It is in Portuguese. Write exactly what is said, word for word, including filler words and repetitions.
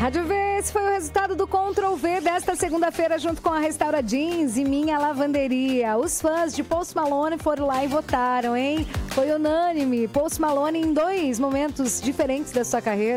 Rádio V, esse foi o resultado do Control V desta segunda-feira, junto com a Restaura Jeans e Minha Lavanderia. Os fãs de Post Malone foram lá e votaram, hein? Foi unânime. Post Malone em dois momentos diferentes da sua carreira.